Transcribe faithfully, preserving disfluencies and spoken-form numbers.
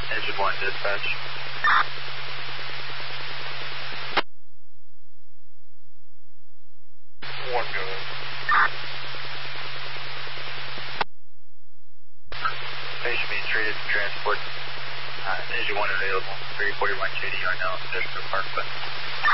Engine one dispatch. One go. Patient being treated for transport. Uh, engine one available. three forty-one J D R now, Industrial Parkway.